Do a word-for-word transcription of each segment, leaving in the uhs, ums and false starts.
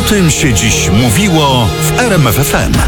tym się dziś mówiło w R M F F M.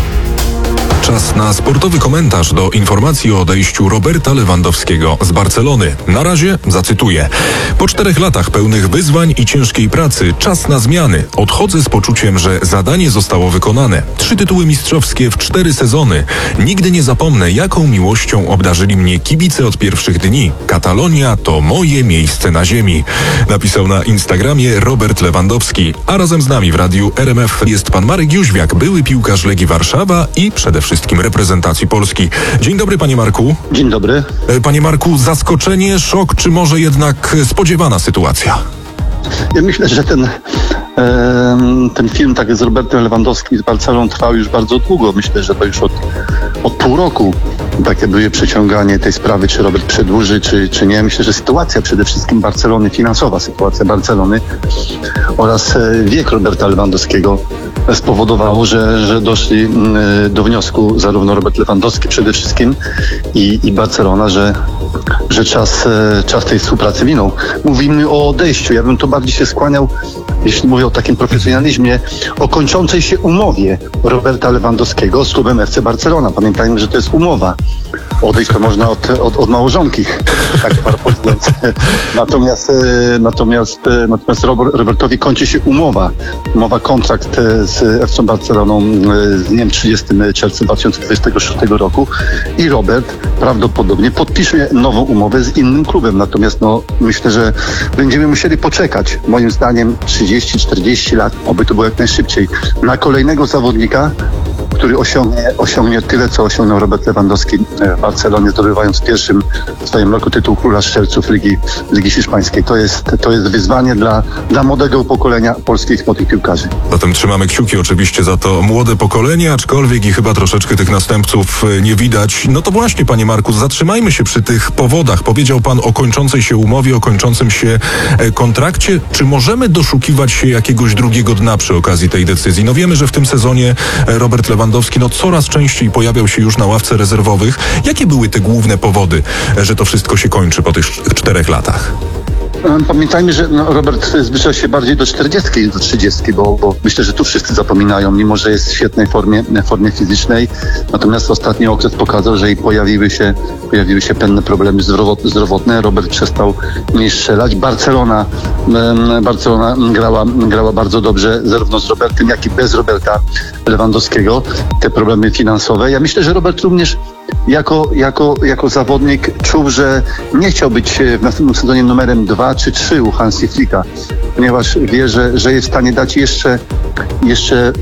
Czas na sportowy komentarz do informacji o odejściu Roberta Lewandowskiego z Barcelony. Na razie zacytuję. Po czterech latach pełnych wyzwań i ciężkiej pracy czas na zmiany. Odchodzę z poczuciem, że zadanie zostało wykonane. Trzy tytuły mistrzowskie w cztery sezony. Nigdy nie zapomnę, jaką miłością obdarzyli mnie kibice od pierwszych dni. Katalonia to moje miejsce na ziemi. Napisał na Instagramie Robert Lewandowski. A razem z nami w radiu R M F jest pan Marek Jóźwiak, były piłkarz Legii Warszawa i przede wszystkim reprezentacji Polski. Dzień dobry, panie Marku. Dzień dobry. Panie Marku, zaskoczenie, szok, czy może jednak spodziewana sytuacja? Ja myślę, że ten, e, ten film tak z Robertem Lewandowskim z Barceloną trwał już bardzo długo. Myślę, że to już od, od pół roku takie były przeciąganie tej sprawy, czy Robert przedłuży, czy, czy nie. Myślę, że sytuacja przede wszystkim Barcelony, finansowa sytuacja Barcelony oraz wiek Roberta Lewandowskiego spowodowało, że, że doszli do wniosku zarówno Robert Lewandowski przede wszystkim i, i Barcelona, że, że czas, czas tej współpracy minął. Mówimy o odejściu. Ja bym to bardziej się skłaniał, jeśli mówię o takim profesjonalizmie, o kończącej się umowie Roberta Lewandowskiego z klubem F C Barcelona. Pamiętajmy, że to jest umowa. Odejść to można od, od, od małżonki. Tak, natomiast, natomiast, natomiast Robertowi kończy się umowa. Umowa, kontrakt z F C Barceloną z dniem trzydziestego czerwca dwa tysiące dwudziestego szóstego roku i Robert prawdopodobnie podpisze nową umowę z innym klubem. Natomiast no, myślę, że będziemy musieli poczekać, moim zdaniem trzydzieści czterdzieści lat, oby to było jak najszybciej, na kolejnego zawodnika, który osiągnie, osiągnie tyle, co osiągnął Robert Lewandowski w Barcelonie, zdobywając w pierwszym swoim roku tytuł Króla Strzelców Ligi, Ligi Hiszpańskiej. To jest, to jest wyzwanie dla, dla młodego pokolenia polskich młodych piłkarzy. Zatem trzymamy kciuki oczywiście za to młode pokolenie, aczkolwiek i chyba troszeczkę tych następców nie widać. No to właśnie, panie Marku, zatrzymajmy się przy tych powodach. Powiedział pan o kończącej się umowie, o kończącym się kontrakcie. Czy możemy doszukiwać się jakiegoś drugiego dna przy okazji tej decyzji? No wiemy, że w tym sezonie Robert Lewandowski no coraz częściej pojawiał się już na ławce rezerwowych. Jakie były te główne powody, że to wszystko się kończy po tych czterech latach? Pamiętajmy, że no, Robert zbliża się bardziej do czterdziestki niż do trzydziestki, bo, bo myślę, że tu wszyscy zapominają, mimo że jest w świetnej formie, formie fizycznej. Natomiast ostatni okres pokazał, że i pojawiły się, pojawiły się pewne problemy zdrowotne. Robert przestał mniej strzelać. Barcelona, Barcelona grała, grała bardzo dobrze, zarówno z Robertem, jak i bez Roberta Lewandowskiego. Te problemy finansowe. Ja myślę, że Robert również jako, jako, jako zawodnik czuł, że nie chciał być w następnym sezonie numerem dwa czy trzy u Hansi Flicka, ponieważ wie, że, że jest w stanie dać jeszcze, jeszcze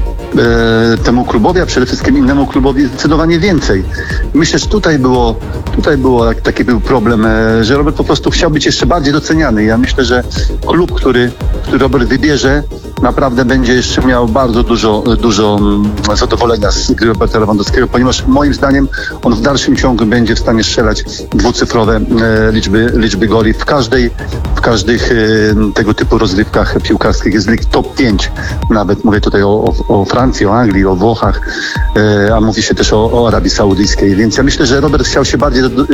e, temu klubowi, a przede wszystkim innemu klubowi zdecydowanie więcej. Myślę, że tutaj było, tutaj było taki był problem, e, że Robert po prostu chciał być jeszcze bardziej doceniany. Ja myślę, że klub, który, który Robert wybierze, naprawdę będzie jeszcze miał bardzo dużo, dużo zadowolenia z gry Roberta Lewandowskiego, ponieważ moim zdaniem on w dalszym ciągu będzie w stanie strzelać dwucyfrowe e, liczby, liczby goli w każdej, w każdych e, tego typu rozgrywkach piłkarskich. Jest lig top pięć. Nawet mówię tutaj o, o, o Francji, o Anglii, o Włochach, e, a mówi się też o, o Arabii Saudyjskiej. Więc ja myślę, że Robert chciał się bardziej do,